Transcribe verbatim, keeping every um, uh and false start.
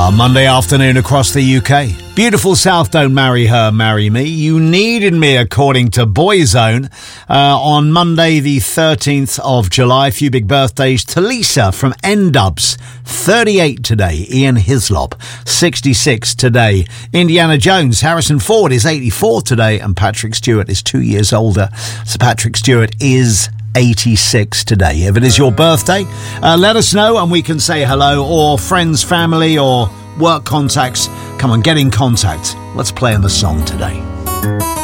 On Monday afternoon across the U K. Beautiful South, Don't Marry Her, Marry Me. You Needed Me, according to Boyzone. Uh, on Monday the thirteenth of July, a few big birthdays. Talisa from N-Dubs, thirty-eight today. Ian Hislop, sixty-six today. Indiana Jones, Harrison Ford is eighty-four today. And Patrick Stewart is two years older. So Patrick Stewart is eighty-six today. If it is your birthday, uh, let us know and we can say hello, or friends, family, or work contacts. Come on, get in contact. Let's play on the song today.